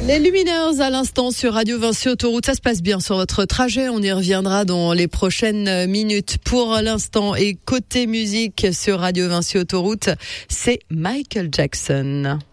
Les Lumineurs à l'instant sur Radio Vinci Autoroute. Ça se passe bien sur votre trajet. On y reviendra dans les prochaines minutes. Pour l'instant, et côté musique sur Radio Vinci Autoroute, c'est Michael Jackson.